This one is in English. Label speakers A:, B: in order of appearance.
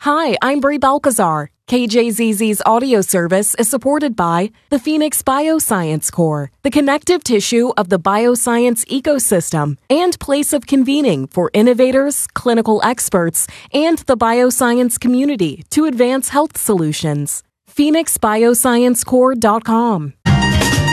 A: Hi, I'm Brie Balcazar. KJZZ's audio service is supported by the Phoenix Bioscience Core, the connective tissue of the bioscience ecosystem and place of convening for innovators, clinical experts, and the bioscience community to advance health solutions. PhoenixBioscienceCore.com